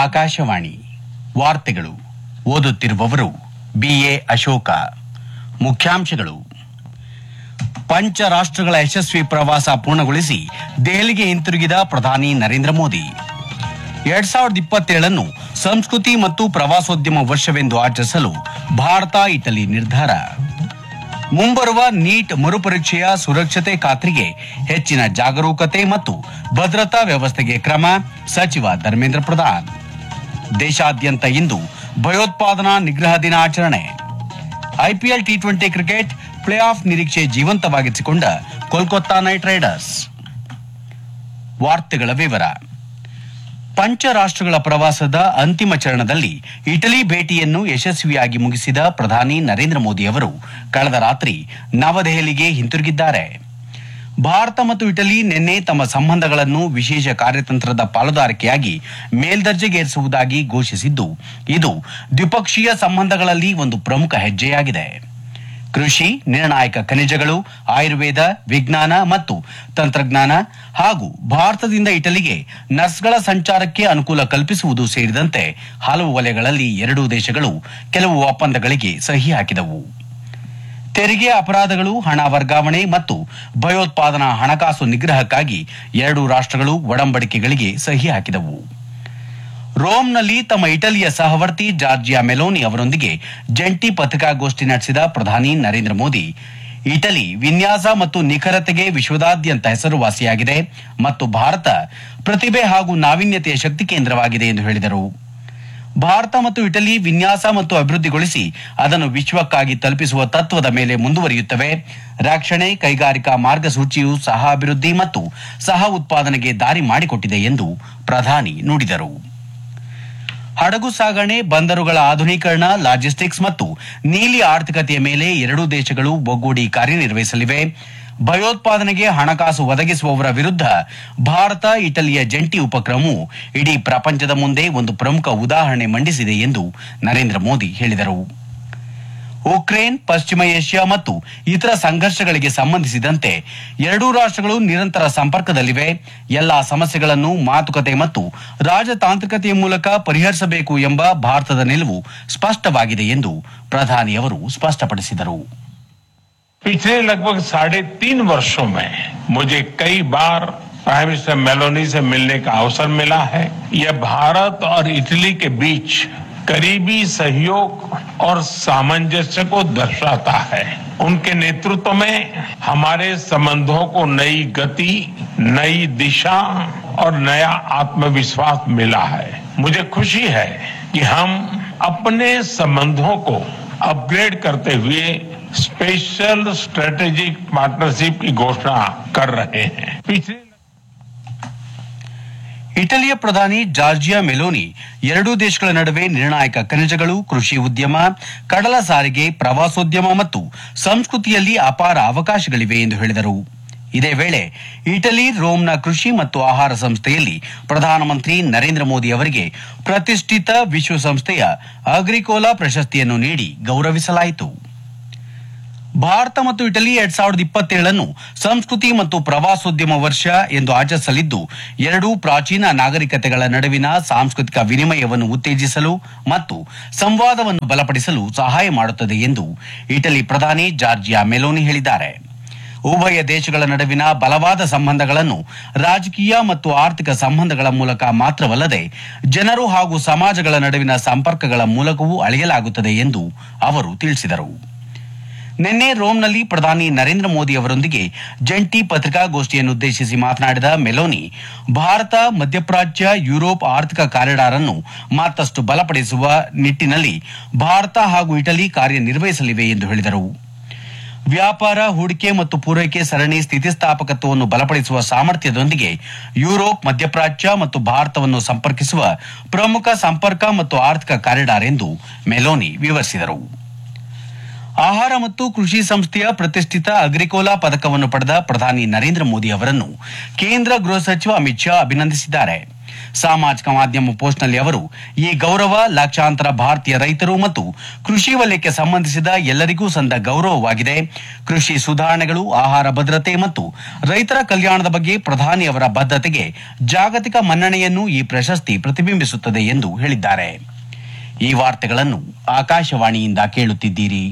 ಆಕಾಶವಾಣಿ ವಾರ್ತೆಗಳು ಓದುತ್ತಿರುವವರು ಬಿಎ ಅಶೋಕ. ಮುಖ್ಯಾಂಶಗಳು: ಪಂಚ ರಾಷ್ಟ್ರಗಳ ಯಶಸ್ವಿ ಪ್ರವಾಸ ಪೂರ್ಣಗೊಳಿಸಿ ದೆಹಲಿಗೆ ಹಿಂತಿರುಗಿದ ಪ್ರಧಾನಿ ನರೇಂದ್ರ ಮೋದಿ. 2027 ಸಂಸ್ಕೃತಿ ಮತ್ತು ಪ್ರವಾಸೋದ್ಯಮ ವರ್ಷವೆಂದು ಆಚರಿಸಲು ಭಾರತ ಇಟಲಿ ನಿರ್ಧಾರ. ಮುಂಬರುವ ನೀಟ್ ಮರುಪರೀಕ್ಷೆಯ ಸುರಕ್ಷತೆ ಖಾತ್ರಿಗೆ ಹೆಚ್ಚಿನ ಜಾಗರೂಕತೆ ಮತ್ತು ಭದ್ರತಾ ವ್ಯವಸ್ಥೆಗೆ ಕ್ರಮ, ಸಚಿವ ಧರ್ಮೇಂದ್ರ ಪ್ರಧಾನ್. ದೇಶಾದ್ಯಂತ ಇಂದು ಭಯೋತ್ಪಾದನಾ ನಿಗ್ರಹ ದಿನಾಚರಣೆ. IPL T20 cricket play of ನಿರೀಕ್ಷೆ ಜೀವಂತವಾಗಿಸಿಕೊಂಡ ಕೋಲ್ಕತ್ತಾ ನೈಟ್ ರೈಡರ್ಸ್. ವಾರ್ತೆಗಳ ವಿವರ. ಪಂಚ ರಾಷ್ಟ್ರಗಳ ಪ್ರವಾಸದ ಅಂತಿಮ ಚರಣದಲ್ಲಿ ಇಟಲಿ ಭೇಟಿಯನ್ನು ಯಶಸ್ವಿಯಾಗಿ ಮುಗಿಸಿದ ಪ್ರಧಾನಿ ನರೇಂದ್ರ ಮೋದಿ ಅವರು ಕಳೆದ ರಾತ್ರಿ ನವದೆಹಲಿಗೆ ಹಿಂತಿರುಗಿದ್ದಾರೆ. ಭಾರತ ಮತ್ತು ಇಟಲಿ ನಿನ್ನೆ ತಮ್ಮ ಸಂಬಂಧಗಳನ್ನು ವಿಶೇಷ ಕಾರ್ಯತಂತ್ರದ ಪಾಲುದಾರಿಕೆಯಾಗಿ ಮೇಲ್ದರ್ಜೆಗೇರಿಸುವುದಾಗಿ ಘೋಷಿಸಿದ್ದು, ಇದು ದ್ವಿಪಕ್ಷೀಯ ಸಂಬಂಧಗಳಲ್ಲಿ ಒಂದು ಪ್ರಮುಖ ಹೆಜ್ಜೆಯಾಗಿದೆ. ಕೃಷಿ, ನಿರ್ಣಾಯಕ ಖನಿಜಗಳು, ಆಯುರ್ವೇದ, ವಿಜ್ಞಾನ ಮತ್ತು ತಂತ್ರಜ್ಞಾನ ಹಾಗೂ ಭಾರತದಿಂದ ಇಟಲಿಗೆ ನರ್ಸ್ಗಳ ಸಂಚಾರಕ್ಕೆ ಅನುಕೂಲ ಕಲ್ಪಿಸುವುದು ಸೇರಿದಂತೆ ಹಲವು ವಲಯಗಳಲ್ಲಿ ಎರಡೂ ದೇಶಗಳು ಕೆಲವು ಒಪ್ಪಂದಗಳಿಗೆ ಸಹಿ ಹಾಕಿದವು. ತೆರಿಗೆ ಅಪರಾಧಗಳು, ಹಣ ವರ್ಗಾವಣೆ ಮತ್ತು ಭಯೋತ್ಪಾದನಾ ಹಣಕಾಸು ನಿಗ್ರಹಕ್ಕಾಗಿ ಎರಡೂ ರಾಷ್ಟ್ರಗಳು ಒಡಂಬಡಿಕೆಗಳಿಗೆ ಸಹಿ ಹಾಕಿದವು. ರೋಮ್ನಲ್ಲಿ ತಮ್ಮ ಇಟಲಿಯ ಸಹವರ್ತಿ ಜಾರ್ಜಿಯಾ ಮೆಲೋನಿ ಅವರೊಂದಿಗೆ ಜಂಟಿ ಪತ್ರಿಕಾಗೋಷ್ಠಿ ನಡೆಸಿದ ಪ್ರಧಾನಿ ನರೇಂದ್ರ ಮೋದಿ, ಇಟಲಿ ವಿನ್ಯಾಸ ಮತ್ತು ನಿಖರತೆಗೆ ವಿಶ್ವದಾದ್ಯಂತ ಹೆಸರುವಾಸಿಯಾಗಿದೆ ಮತ್ತು ಭಾರತ ಪ್ರತಿಭೆ ಹಾಗೂ ನಾವೀನ್ಯತೆಯ ಶಕ್ತಿ ಕೇಂದ್ರವಾಗಿದೆ ಎಂದು ಹೇಳಿದರು. ಭಾರತ ಮತ್ತು ಇಟಲಿ ವಿನ್ಯಾಸ ಮತ್ತು ಅಭಿವೃದ್ಧಿಗೊಳಿಸಿ ಅದನ್ನು ವಿಶ್ವಕ್ಕಾಗಿ ತಲುಪಿಸುವ ತತ್ವದ ಮೇಲೆ ಮುಂದುವರಿಯುತ್ತವೆ. ರಕ್ಷಣೆ, ಕೈಗಾರಿಕಾ ಮಾರ್ಗಸೂಚಿಯು ಸಹ ಅಭಿವೃದ್ಧಿ ಮತ್ತು ಸಹ ಉತ್ಪಾದನೆಗೆ ದಾರಿ ಮಾಡಿಕೊಟ್ಟಿದೆ ಎಂದು ಪ್ರಧಾನಿ ನುಡಿದರು. ಹಡಗು ಸಾಗಣೆ, ಬಂದರುಗಳ ಆಧುನೀಕರಣ, ಲಾಜಿಸ್ಟಿಕ್ಸ್ ಮತ್ತು ನೀಲಿ ಆರ್ಥಿಕತೆಯ ಮೇಲೆ ಎರಡೂ ದೇಶಗಳು ಒಗ್ಗೂಡಿ ಕಾರ್ಯನಿರ್ವಹಿಸಲಿವೆ. ಭಯೋತ್ಪಾದನೆಗೆ ಹಣಕಾಸು ಒದಗಿಸುವವರ ವಿರುದ್ಧ ಭಾರತ ಇಟಲಿಯ ಜಂಟಿ ಉಪಕ್ರಮವು ಇಡೀ ಪ್ರಪಂಚದ ಮುಂದೆ ಒಂದು ಪ್ರಮುಖ ಉದಾಹರಣೆ ಮಂಡಿಸಿದೆ ಎಂದು ನರೇಂದ್ರ ಮೋದಿ ಹೇಳಿದರು. ಉಕ್ರೇನ್, ಪಶ್ಚಿಮ ಏಷ್ಯಾ ಮತ್ತು ಇತರ ಸಂಘರ್ಷಗಳಿಗೆ ಸಂಬಂಧಿಸಿದಂತೆ ಎರಡೂ ರಾಷ್ಟ್ರಗಳು ನಿರಂತರ ಸಂಪರ್ಕದಲ್ಲಿವೆ. ಎಲ್ಲಾ ಸಮಸ್ಯೆಗಳನ್ನು ಮಾತುಕತೆ ಮತ್ತು ರಾಜತಾಂತ್ರಿಕತೆಯ ಮೂಲಕ ಪರಿಹರಿಸಬೇಕು ಎಂಬ ಭಾರತದ ನಿಲುವು ಸ್ಪಷ್ಟವಾಗಿದೆ ಎಂದು ಪ್ರಧಾನಿ ಅವರು ಸ್ಪಷ್ಟಪಡಿಸಿದರು. पिछले लगभग 3.5 वर्षों में मुझे कई बार प्राइम मिनिस्टर मेलोनी से मिलने का अवसर मिला है. यह भारत और इटली के बीच करीबी सहयोग और सामंजस्य को दर्शाता है. उनके नेतृत्व में हमारे संबंधों को नई गति, नई दिशा और नया आत्मविश्वास मिला है. मुझे खुशी है कि हम अपने संबंधों को अपग्रेड करते हुए स्पेशल स्ट्रेटेजिक पार्टनरशिप की घोषणा कर रहे हैं. ಇಟಲಿಯ ಪ್ರಧಾನಿ ಜಾರ್ಜಿಯಾ ಮೆಲೋನಿ ಎರಡೂ ದೇಶಗಳ ನಡುವೆ ನಿರ್ಣಾಯಕ ಖನಿಜಗಳು, ಕೃಷಿ ಉದ್ಯಮ, ಕಡಲ ಸಾರಿಗೆ, ಪ್ರವಾಸೋದ್ಯಮ ಮತ್ತು ಸಂಸ್ಕೃತಿಯಲ್ಲಿ ಅಪಾರ ಅವಕಾಶಗಳಿವೆ ಎಂದು ಹೇಳಿದರು. ಇದೇ ವೇಳೆ ಇಟಲಿ ರೋಮ್ನ ಕೃಷಿ ಮತ್ತು ಆಹಾರ ಸಂಸ್ಥೆಯಲ್ಲಿ ಪ್ರಧಾನಮಂತ್ರಿ ನರೇಂದ್ರ ಮೋದಿ ಅವರಿಗೆ ಪ್ರತಿಷ್ಠಿತ ವಿಶ್ವಸಂಸ್ಥೆಯ ಅಗ್ರಿಕೋಲಾ ಪ್ರಶಸ್ತಿಯನ್ನು ನೀಡಿ ಗೌರವಿಸಲಾಯಿತು. ಭಾರತ ಮತ್ತು ಇಟಲಿ 2027 ಸಂಸ್ಕೃತಿ ಮತ್ತು ಪ್ರವಾಸೋದ್ಯಮ ವರ್ಷ ಎಂದು ಆಚರಿಸಲಿದ್ದು, ಎರಡೂ ಪ್ರಾಚೀನ ನಾಗರಿಕತೆಗಳ ನಡುವಿನ ಸಾಂಸ್ಕೃತಿಕ ವಿನಿಮಯವನ್ನು ಉತ್ತೇಜಿಸಲು ಮತ್ತು ಸಂವಾದವನ್ನು ಬಲಪಡಿಸಲು ಸಹಾಯ ಮಾಡುತ್ತದೆ ಎಂದು ಇಟಲಿ ಪ್ರಧಾನಿ ಜಾರ್ಜಿಯಾ ಮೆಲೋನಿ ಹೇಳಿದ್ದಾರೆ. ಉಭಯ ದೇಶಗಳ ನಡುವಿನ ಬಲವಾದ ಸಂಬಂಧಗಳನ್ನು ರಾಜಕೀಯ ಮತ್ತು ಆರ್ಥಿಕ ಸಂಬಂಧಗಳ ಮೂಲಕ ಮಾತ್ರವಲ್ಲದೆ ಜನರು ಹಾಗೂ ಸಮಾಜಗಳ ನಡುವಿನ ಸಂಪರ್ಕಗಳ ಮೂಲಕವೂ ಅಳೆಯಲಾಗುತ್ತದೆ ಎಂದು ಅವರು ತಿಳಿಸಿದರು. ನಿನ್ನೆ ರೋಮ್ನಲ್ಲಿ ಪ್ರಧಾನಿ ನರೇಂದ್ರ ಮೋದಿ ಅವರೊಂದಿಗೆ ಜಂಟಿ ಪತ್ರಿಕಾಗೋಷ್ಠಿಯನ್ನುದ್ದೇಶಿಸಿ ಮಾತನಾಡಿದ ಮೆಲೋನಿ, ಭಾರತ ಮಧ್ಯಪ್ರಾಚ್ಯ ಯುರೋಪ್ ಆರ್ಥಿಕ ಕಾರಿಡಾರ್ ಅನ್ನು ಮತ್ತಷ್ಟು ಬಲಪಡಿಸುವ ನಿಟ್ಟಿನಲ್ಲಿ ಭಾರತ ಹಾಗೂ ಇಟಲಿ ಕಾರ್ಯನಿರ್ವಹಿಸಲಿವೆ ಎಂದು ಹೇಳಿದರು. ವ್ಯಾಪಾರ, ಹೂಡಿಕೆ ಮತ್ತು ಪೂರೈಕೆ ಸರಣಿ ಸ್ಥಿತಿಸ್ಥಾಪಕತ್ವವನ್ನು ಬಲಪಡಿಸುವ ಸಾಮರ್ಥ್ಯದೊಂದಿಗೆ ಯುರೋಪ್, ಮಧ್ಯಪ್ರಾಚ್ಯ ಮತ್ತು ಭಾರತವನ್ನು ಸಂಪರ್ಕಿಸುವ ಪ್ರಮುಖ ಸಂಪರ್ಕ ಮತ್ತು ಆರ್ಥಿಕ ಕಾರಿಡಾರ್ ಎಂದು ಮೆಲೋನಿ ವಿವರಿಸಿದರು. ಆಹಾರ ಮತ್ತು ಕೃಷಿ ಸಂಸ್ಥೆಯ ಪ್ರತಿಷ್ಠಿತ ಅಗ್ರಿಕೋಲಾ ಪದಕವನ್ನು ಪಡೆದ ಪ್ರಧಾನಿ ನರೇಂದ್ರ ಮೋದಿ ಅವರನ್ನು ಕೇಂದ್ರ ಗೃಹ ಸಚಿವ ಅಮಿತ್ ಶಾ ಅಭಿನಂದಿಸಿದ್ದಾರೆ. ಸಾಮಾಜಿಕ ಮಾಧ್ಯಮ ಪೋಸ್ಟ್ನಲ್ಲಿ ಅವರು ಈ ಗೌರವ ಲಕ್ಷಾಂತರ ಭಾರತೀಯ ರೈತರು ಮತ್ತು ಕೃಷಿ ವಲಯಕ್ಕೆ ಸಂಬಂಧಿಸಿದ ಎಲ್ಲರಿಗೂ ಸಂದ ಗೌರವವಾಗಿದೆ. ಕೃಷಿ ಸುಧಾರಣೆಗಳು, ಆಹಾರ ಭದ್ರತೆ ಮತ್ತು ರೈತರ ಕಲ್ಯಾಣದ ಬಗ್ಗೆ ಪ್ರಧಾನಿ ಅವರ ಬದ್ಧತೆಗೆ ಜಾಗತಿಕ ಮನ್ನಣೆಯನ್ನು ಈ ಪ್ರಶಸ್ತಿ ಪ್ರತಿಬಿಂಬಿಸುತ್ತದೆ ಎಂದು ಹೇಳಿದ್ದಾರೆ. ಈ ವಾರ್ತೆಗಳನ್ನು ಆಕಾಶವಾಣಿಯಿಂದ ಕೇಳುತ್ತಿದ್ದೀರಿ.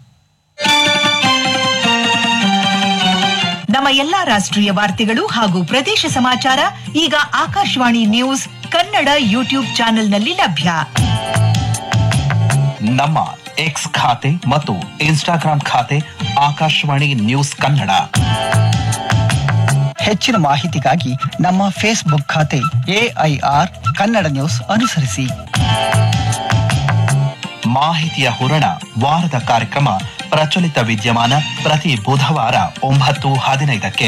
ನಮ್ಮ ಎಲ್ಲಾ ರಾಷ್ಟ್ರೀಯ ವಾರ್ತೆಗಳು ಹಾಗೂ ಪ್ರದೇಶ ಸಮಾಚಾರ ಈಗ ಆಕಾಶವಾಣಿ ನ್ಯೂಸ್ ಕನ್ನಡ ಯೂಟ್ಯೂಬ್ ಚಾನೆಲ್ನಲ್ಲಿ ಲಭ್ಯ. ನಮ್ಮ ಎಕ್ಸ್ ಖಾತೆ ಮತ್ತು ಇನ್ಸ್ಟಾಗ್ರಾಂ ಖಾತೆ ಆಕಾಶವಾಣಿ ನ್ಯೂಸ್ ಕನ್ನಡ. ಹೆಚ್ಚಿನ ಮಾಹಿತಿಗಾಗಿ ನಮ್ಮ ಫೇಸ್ಬುಕ್ ಖಾತೆ AIR ಕನ್ನಡ ನ್ಯೂಸ್ ಅನುಸರಿಸಿ. ಮಾಹಿತಿಯ ಹೂರಣ ವಾರದ ಕಾರ್ಯಕ್ರಮ ಪ್ರಚಲಿತ ವಿದ್ಯಮಾನ ಪ್ರತಿ ಬುಧವಾರ 9:15.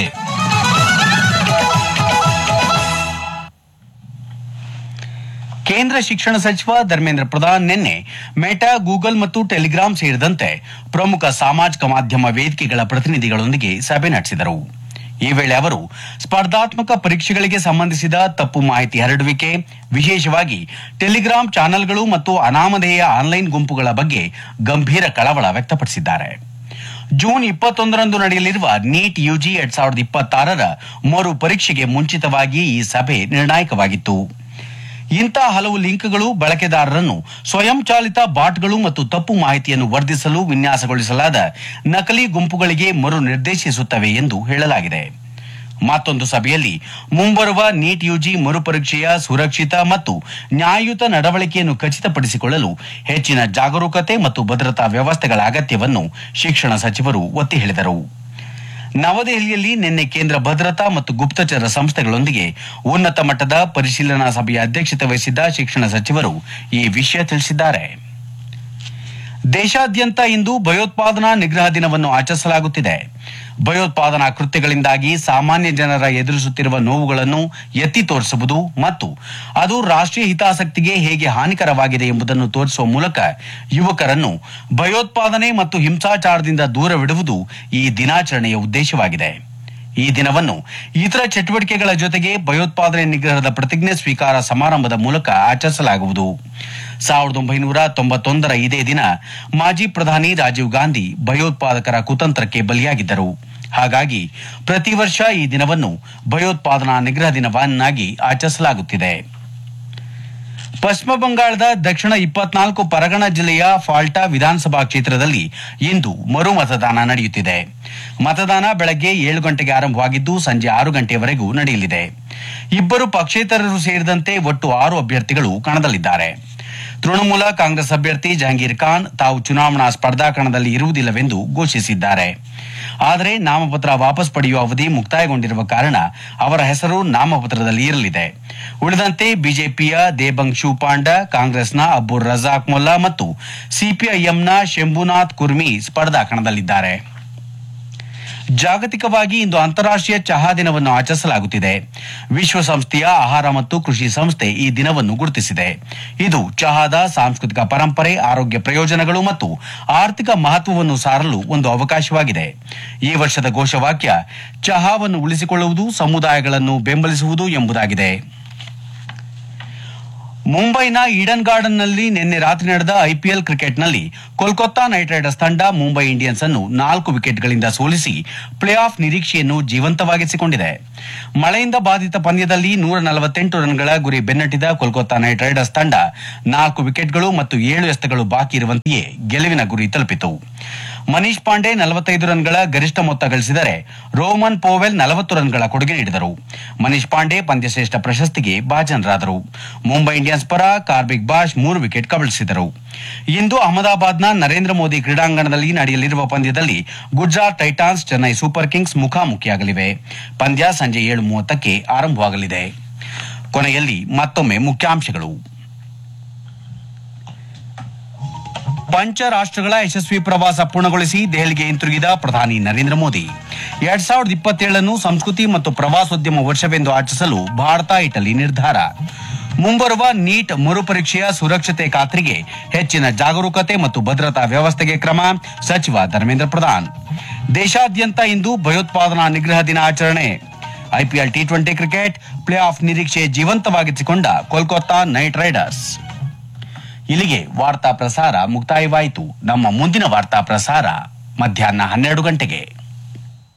ಕೇಂದ್ರ ಶಿಕ್ಷಣ ಸಚಿವ ಧರ್ಮೇಂದ್ರ ಪ್ರಧಾನ್ ನಿನ್ನೆ ಮೆಟಾ, ಗೂಗಲ್ ಮತ್ತು ಟೆಲಿಗ್ರಾಂ ಸೇರಿದಂತೆ ಪ್ರಮುಖ ಸಾಮಾಜಿಕ ಮಾಧ್ಯಮ ವೇದಿಕೆಗಳ ಪ್ರತಿನಿಧಿಗಳೊಂದಿಗೆ ಸಭೆ ನಡೆಸಿದರು. ಈ ವೇಳೆ ಅವರು ಸ್ಪರ್ಧಾತ್ಮಕ ಪರೀಕ್ಷೆಗಳಿಗೆ ಸಂಬಂಧಿಸಿದ ತಪ್ಪು ಮಾಹಿತಿ ಹರಡುವಿಕೆ, ವಿಶೇಷವಾಗಿ ಟೆಲಿಗ್ರಾಂ ಚಾನೆಲ್ಗಳು ಮತ್ತು ಅನಾಮಧೇಯ ಆನ್ಲೈನ್ ಗುಂಪುಗಳ ಬಗ್ಗೆ ಗಂಭೀರ ಕಳವಳ ವ್ಯಕ್ತಪಡಿಸಿದ್ದಾರೆ. ಜೂನ್ 21ರಂದು ನಡೆಯಲಿರುವ ನೀಟ್ UG 2026ರ ಮರು ಪರೀಕ್ಷೆಗೆ ಮುಂಚಿತವಾಗಿ ಈ ಸಭೆ ನಿರ್ಣಾಯಕವಾಗಿತ್ತು. ಇಂಥ ಹಲವು ಲಿಂಕ್ಗಳು ಬಳಕೆದಾರರನ್ನು ಸ್ವಯಂಚಾಲಿತ ಬಾಟ್ಗಳು ಮತ್ತು ತಪ್ಪು ಮಾಹಿತಿಯನ್ನು ವರ್ಧಿಸಲು ವಿನ್ಯಾಸಗೊಳಿಸಲಾದ ನಕಲಿ ಗುಂಪುಗಳಿಗೆ ಮರು ನಿರ್ದೇಶಿಸುತ್ತವೆ ಎಂದು ಹೇಳಲಾಗಿದೆ. ಮತ್ತೊಂದು ಸಭೆಯಲ್ಲಿ ಮುಂಬರುವ ನೀಟ್ UG ಮರುಪರೀಕ್ಷೆಯ ಸುರಕ್ಷಿತ ಮತ್ತು ನ್ಯಾಯಯುತ ನಡವಳಿಕೆಯನ್ನು ಖಚಿತಪಡಿಸಿಕೊಳ್ಳಲು ಹೆಚ್ಚಿನ ಜಾಗರೂಕತೆ ಮತ್ತು ಭದ್ರತಾ ವ್ಯವಸ್ಥೆಗಳ ಅಗತ್ಯವನ್ನು ಶಿಕ್ಷಣ ಸಚಿವರು ಒತ್ತಿ ಹೇಳಿದರು. ನವದೆಹಲಿಯಲ್ಲಿ ನಿನ್ನೆ ಕೇಂದ್ರ ಭದ್ರತಾ ಮತ್ತು ಗುಪ್ತಚರ ಸಂಸ್ಥೆಗಳೊಂದಿಗೆ ಉನ್ನತ ಮಟ್ಟದ ಪರಿಶೀಲನಾ ಸಭೆಯ ಅಧ್ಯಕ್ಷತೆ ವಹಿಸಿದ್ದ ಶಿಕ್ಷಣ ಸಚಿವರು ಈ ವಿಷಯ ತಿಳಿಸಿದ್ದಾರೆ. ದೇಶಾದ್ಯಂತ ಇಂದು ಭಯೋತ್ಪಾದನಾ ನಿಗ್ರಹ ದಿನವನ್ನು ಆಚರಿಸಲಾಗುತ್ತಿದೆ. ಭಯೋತ್ಪಾದನಾ ಕೃತ್ಯಗಳಿಂದಾಗಿ ಸಾಮಾನ್ಯ ಜನರ ಎದುರಿಸುತ್ತಿರುವ ನೋವುಗಳನ್ನು ಎತ್ತಿ ತೋರಿಸುವುದು ಮತ್ತು ಅದು ರಾಷ್ಟ್ರೀಯ ಹಿತಾಸಕ್ತಿಗೆ ಹೇಗೆ ಹಾನಿಕರವಾಗಿದೆ ಎಂಬುದನ್ನು ತೋರಿಸುವ ಮೂಲಕ ಯುವಕರನ್ನು ಭಯೋತ್ಪಾದನೆ ಮತ್ತು ಹಿಂಸಾಚಾರದಿಂದ ದೂರವಿಡುವುದು ಈ ದಿನಾಚರಣೆಯ ಉದ್ದೇಶವಾಗಿದೆ. ಈ ದಿನವನ್ನು ಇತರ ಚಟುವಟಿಕೆಗಳ ಜೊತೆಗೆ ಭಯೋತ್ಪಾದನೆ ನಿಗ್ರಹದ ಪ್ರತಿಜ್ಞೆ ಸ್ವೀಕಾರ ಸಮಾರಂಭದ ಮೂಲಕ ಆಚರಿಸಲಾಗುವುದು. 1991ರ ಇದೇ ದಿನ ಮಾಜಿ ಪ್ರಧಾನಿ ರಾಜೀವ್ ಗಾಂಧಿ ಭಯೋತ್ಪಾದಕರ ಕುತಂತ್ರಕ್ಕೆ ಬಲಿಯಾಗಿದ್ದರು. ಹಾಗಾಗಿ ಪ್ರತಿ ವರ್ಷ ಈ ದಿನವನ್ನು ಭಯೋತ್ಪಾದನಾ ನಿಗ್ರಹ ದಿನವನ್ನಾಗಿ ಆಚರಿಸಲಾಗುತ್ತಿದೆ. ಪಶ್ಚಿಮ ಬಂಗಾಳದ ದಕ್ಷಿಣ 24 ಪರಗಣ ಜಿಲ್ಲೆಯ ಫಾಲ್ಟಾ ವಿಧಾನಸಭಾ ಕ್ಷೇತ್ರದಲ್ಲಿ ಇಂದು ಮರು ಮತದಾನ ನಡೆಯುತ್ತಿದೆ. ಮತದಾನ ಬೆಳಗ್ಗೆ 7 ಗಂಟೆಗೆ ಆರಂಭವಾಗಿದ್ದು ಸಂಜೆ 6 ಗಂಟೆಯವರೆಗೂ ನಡೆಯಲಿದೆ. 2 ಪಕ್ಷೇತರರು ಸೇರಿದಂತೆ ಒಟ್ಟು 6 ಅಭ್ಯರ್ಥಿಗಳು ಕಣದಲ್ಲಿದ್ದಾರೆ. ತೃಣಮೂಲ ಕಾಂಗ್ರೆಸ್ ಅಭ್ಯರ್ಥಿ ಜಹಂಗೀರ್ ಖಾನ್ ತಾವು ಚುನಾವಣಾ ಸ್ಪರ್ಧಾ ಕಣದಲ್ಲಿ ಇರುವುದಿಲ್ಲವೆಂದು ಘೋಷಿಸಿದ್ದಾರೆ. ಆದರೆ ನಾಮಪತ್ರ ವಾಪಸ್ ಪಡೆಯುವ ಅವಧಿ ಮುಕ್ತಾಯಗೊಂಡಿರುವ ಕಾರಣ ಅವರ ಹೆಸರು ನಾಮಪತ್ರದಲ್ಲಿ ಇರಲಿದೆ. ಉಳಿದಂತೆ ಬಿಜೆಪಿಯ ದೇಬಂಗ್ ಪಾಂಡ, ಕಾಂಗ್ರೆಸ್ನ ಅಬ್ಬುರ್ ರಜಾಕ್ ಮೊಲ್ಲಾ ಮತ್ತು ಸಿಪಿಐಎಂನ ಶಂಭುನಾಥ್ ಕುರ್ಮಿ ಸ್ಪರ್ಧಾ ಕಣದಲ್ಲಿದ್ದಾರೆ. ಜಾಗತಿಕವಾಗಿ ಇಂದು ಅಂತಾರಾಷ್ಟ್ರೀಯ ಚಹಾ ದಿನವನ್ನು ಆಚರಿಸಲಾಗುತ್ತಿದೆ. ವಿಶ್ವಸಂಸ್ಥೆಯ ಆಹಾರ ಮತ್ತು ಕೃಷಿ ಸಂಸ್ಥೆ ಈ ದಿನವನ್ನು ಗುರುತಿಸಿದೆ. ಇದು ಚಹಾದ ಸಾಂಸ್ಕೃತಿಕ ಪರಂಪರೆ, ಆರೋಗ್ಯ ಪ್ರಯೋಜನಗಳು ಮತ್ತು ಆರ್ಥಿಕ ಮಹತ್ವವನ್ನು ಸಾರಲು ಒಂದು ಅವಕಾಶವಾಗಿದೆ. ಈ ವರ್ಷದ ಘೋಷವಾಕ್ಯ ಚಹಾವನ್ನು ಉಳಿಸಿಕೊಳ್ಳುವುದು, ಸಮುದಾಯಗಳನ್ನು ಬೆಂಬಲಿಸುವುದು ಎಂಬುದಾಗಿದೆ. ಮುಂಬೈನ ಈಡನ್ ಗಾರ್ಡನ್ನಲ್ಲಿ ನಿನ್ನೆ ರಾತ್ರಿ ನಡೆದ IPL ಕ್ರಿಕೆಟ್ನಲ್ಲಿ ಕೋಲ್ಕತ್ತಾ ನೈಟ್ ರೈಡರ್ಸ್ ತಂಡ ಮುಂಬೈ ಇಂಡಿಯನ್ಸ್ ಅನ್ನು 4 ವಿಕೆಟ್ಗಳಿಂದ ಸೋಲಿಸಿ ಪ್ಲೇ ಆಫ್ ನಿರೀಕ್ಷೆಯನ್ನು ಜೀವಂತವಾಗಿಸಿಕೊಂಡಿದೆ. ಮಳೆಯಿಂದ ಬಾಧಿತ ಪಂದ್ಯದಲ್ಲಿ 148 ರನ್ಗಳ ಗುರಿ ಬೆನ್ನಟ್ಟಿದ ಕೋಲ್ಕತ್ತಾ ನೈಟ್ ರೈಡರ್ಸ್ ತಂಡ 4 ವಿಕೆಟ್ಗಳು ಮತ್ತು 7 ಎಸೆತಗಳು ಬಾಕಿ ಇರುವಂತೆಯೇ ಗೆಲುವಿನ ಗುರಿ ತಲುಪಿತು. ಮನೀಶ್ ಪಾಂಡೆ 45 ರನ್ಗಳ ಗರಿಷ್ಠ ಮೊತ್ತ ಗಳಿಸಿದರೆ ರೋಮನ್ ಪೋವೆಲ್ 40 ರನ್ಗಳ ಕೊಡುಗೆ ನೀಡಿದರು. ಮನೀಶ್ ಪಾಂಡೆ ಪಂದ್ಯಶ್ರೇಷ್ಠ ಪ್ರಶಸ್ತಿಗೆ ಭಾಜನರಾದರು. ಮುಂಬೈ ಇಂಡಿಯನ್ಸ್ ಪರ ಕಾರ್ಬಿಕ್ ಬಾಷ್ 3 ವಿಕೆಟ್ ಕಬಳಿಸಿದರು. ಇಂದು ಅಹಮದಾಬಾದ್ನ ನರೇಂದ್ರ ಮೋದಿ ಕ್ರೀಡಾಂಗಣದಲ್ಲಿ ನಡೆಯಲಿರುವ ಪಂದ್ಯದಲ್ಲಿ Gujarat Titans Chennai super Kings ಮುಖಾಮುಖಿಯಾಗಲಿವೆ. ಪಂದ್ಯ ಸಂಜೆ 7:30ಕ್ಕೆ ಆರಂಭವಾಗಲಿದೆ. ಕೊನೆಯಲ್ಲಿ ಮತ್ತೊಮ್ಮೆ ಮುಖ್ಯಾಂಶಗಳು. ಪಂಚ ರಾಷ್ಟ್ರಗಳ ಯಶಸ್ವಿ ಪ್ರವಾಸ ಪೂರ್ಣಗೊಳಿಸಿ ದೆಹಲಿಗೆ ಹಿಂತಿರುಗಿದ ಪ್ರಧಾನಿ ನರೇಂದ್ರ ಮೋದಿ. 2027 ಸಂಸ್ಕೃತಿ ಮತ್ತು ಪ್ರವಾಸೋದ್ಯಮ ವರ್ಷವೆಂದು ಆಚರಿಸಲು ಭಾರತ ಇಟಲಿ ನಿರ್ಧಾರ. ಮುಂಬರುವ ನೀಟ್ ಮರುಪರೀಕ್ಷೆಯ ಸುರಕ್ಷತೆ ಖಾತ್ರಿಗೆ ಹೆಚ್ಚಿನ ಜಾಗರೂಕತೆ ಮತ್ತು ಭದ್ರತಾ ವ್ಯವಸ್ಥೆಗೆ ಕ್ರಮ, ಸಚಿವ ಧರ್ಮೇಂದ್ರ ಪ್ರಧಾನ್. ದೇಶಾದ್ಯಂತ ಇಂದು ಭಯೋತ್ಪಾದನಾ ನಿಗ್ರಹ ದಿನ ಆಚರಣೆ. IPL T20 cricket play of ನಿರೀಕ್ಷೆ ಜೀವಂತವಾಗಿಸಿಕೊಂಡ ಕೋಲ್ಕತ್ತಾ ನೈಟ್ ರೈಡರ್ಸ್. ಇಲ್ಲಿಗೆ ವಾರ್ತಾ ಪ್ರಸಾರ ಮುಕ್ತಾಯವಾಯಿತು. ನಮ್ಮ ಮುಂದಿನ ವಾರ್ತಾ ಪ್ರಸಾರ ಮಧ್ಯಾಹ್ನ 12 ಗಂಟೆಗೆ.